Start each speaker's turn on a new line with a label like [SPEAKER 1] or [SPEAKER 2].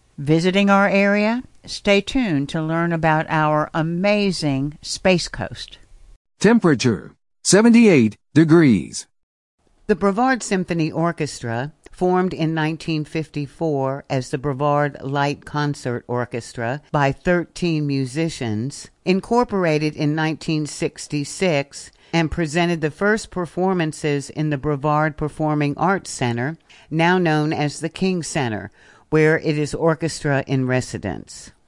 [SPEAKER 1] Visiting our area? Stay tuned to learn about our amazing Space Coast.
[SPEAKER 2] Temperature, 78 degrees.
[SPEAKER 3] The Brevard Symphony Orchestra, formed in 1954 as the Brevard Light Concert Orchestra by 13 musicians, incorporated in 1966 and presented the first performances in the Brevard Performing Arts Center, now known as the King Center, where it is orchestra in residence.